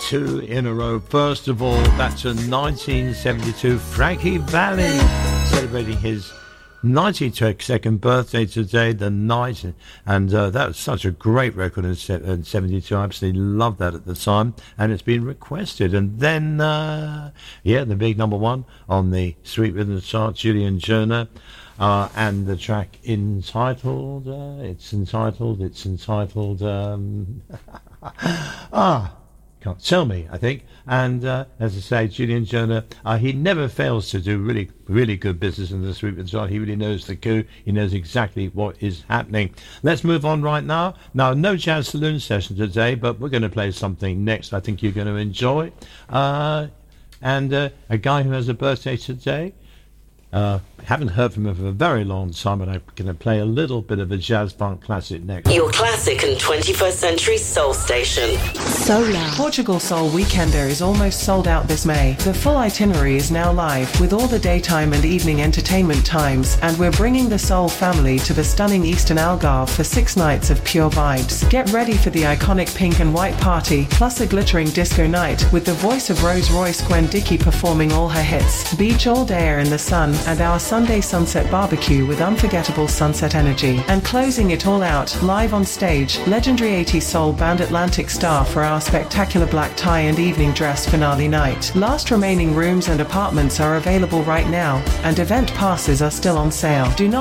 two in a row. First of all, that's a 1972 Frankie Valli celebrating his 92nd birthday today, the night, and that was such a great record in 72. I absolutely loved that at the time, and it's been requested. And then, the big number one on the Sweet Rhythm chart, Julian Joner, and the track entitled, Can't Tell Me, I think. And as I say, Julian Joner, he never fails to do really, really good business in the Sweet Rhythm chart. He really knows the coup. He knows exactly what is happening. Let's move on right now. Now, no Jazz Saloon session today, but we're going to play something next I think you're going to enjoy. And a guy who has a birthday today. Haven't heard from him for a very long time, but I'm going to play a little bit of a jazz funk classic next. Your classic and 21st century soul station. Solar. Portugal Soul Weekender is almost sold out this May. The full itinerary is now live with all the daytime and evening entertainment times, and we're bringing the Soul family to the stunning Eastern Algarve for 6 nights of pure vibes. Get ready for the iconic pink and white party, plus a glittering disco night with the voice of Rose Royce Gwen Dickey performing all her hits. Beach all day in the sun, and our Sunday sunset barbecue with unforgettable sunset energy. And closing it all out, live on stage, legendary 80s soul band Atlantic Star for our spectacular black tie and evening dress finale night. Last remaining rooms and apartments are available right now, and event passes are still on sale. Do not